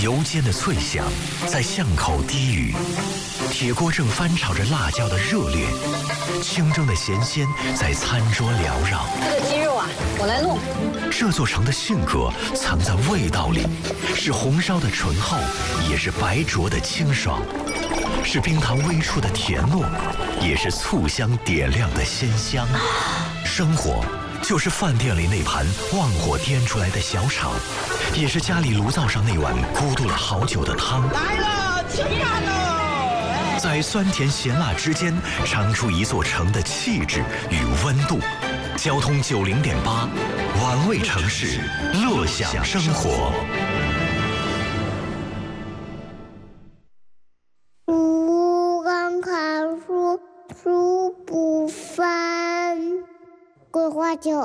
油煎的脆香在巷口低语，铁锅正翻炒着辣椒的热烈，清蒸的咸鲜在餐桌缭绕。 这个鸡肉啊，我来弄。 这座城的性格藏在味道里，是红烧的醇厚，也是白灼的清爽，是冰糖微出的甜糯，也是醋香点亮的鲜香。生活就是饭店里那盘旺火颠出来的小炒，也是家里炉灶上那碗咕嘟了好久的汤。 来了，吃饭喽！ 在酸甜咸辣之间，尝出一座城的气质与温度。交通90.8，玩味城市，乐享生活。 吴刚看书，书不翻，桂花酒。